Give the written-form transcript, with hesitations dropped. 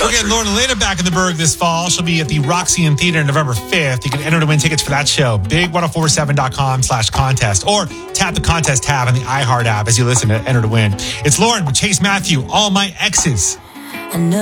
We're getting Lauren Elena back in the Berg this fall. She'll be at the Roxy Theater November 5th. You can enter to win tickets for that show. Big1047.com/contest or tap the contest tab on the iHeart app as you listen to enter to win. It's Lauren with Chase Matthew, All My Exes. I know